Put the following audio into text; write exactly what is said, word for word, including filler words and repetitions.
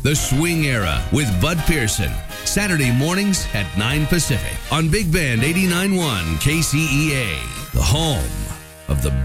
The Swing Era with Bud Pearson. Saturday mornings at nine Pacific on Big Band eighty-nine point one K C E A, the home of the